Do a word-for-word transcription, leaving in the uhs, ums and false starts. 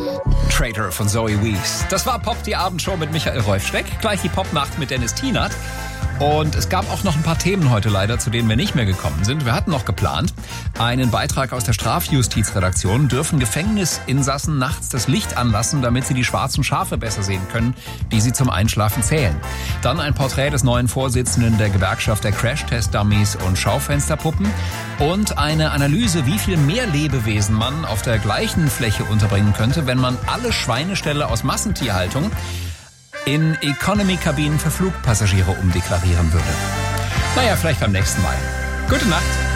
Traitor von Zoe Wees. Das war Pop, die Abendshow mit Michael Rolf-Schweck. Gleich die Popnacht mit Dennis Tienert. Und es gab auch noch ein paar Themen heute leider, zu denen wir nicht mehr gekommen sind. Wir hatten noch geplant einen Beitrag aus der Strafjustizredaktion. Dürfen Gefängnisinsassen nachts das Licht anlassen, damit sie die schwarzen Schafe besser sehen können, die sie zum Einschlafen zählen. Dann ein Porträt des neuen Vorsitzenden der Gewerkschaft der Crash-Test-Dummies und Schaufensterpuppen. Und eine Analyse, wie viel mehr Lebewesen man auf der gleichen Fläche unterbringen könnte, wenn man alle Schweineställe aus Massentierhaltung in Economy-Kabinen für Flugpassagiere umdeklarieren würde. Naja, vielleicht beim nächsten Mal. Gute Nacht.